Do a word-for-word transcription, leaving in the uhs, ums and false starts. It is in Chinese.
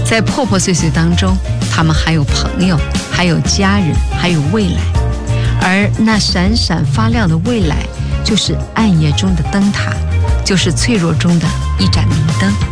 在破破碎碎当中，他们还有朋友，还有家人，还有未来。而那闪闪发亮的未来，就是暗夜中的灯塔，就是脆弱中的一盏明灯。